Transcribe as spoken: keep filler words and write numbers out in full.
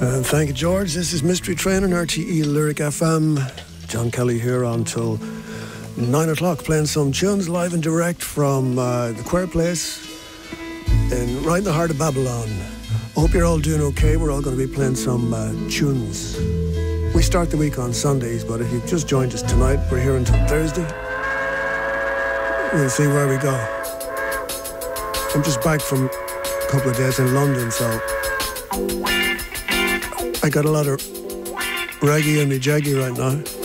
And thank you, George. This is Mystery Train on R T E Lyric F M. John Kelly here until nine o'clock, playing some tunes live and direct from uh, the Queer Place in right in the heart of Babylon. I hope you're all doing okay. We're all going to be playing some uh, tunes. We start the week on Sundays, but if you've just joined us tonight, we're here until Thursday. We'll see where we go. I'm just back from a couple of days in London, so I got a lot of reggae in me jaggy right now.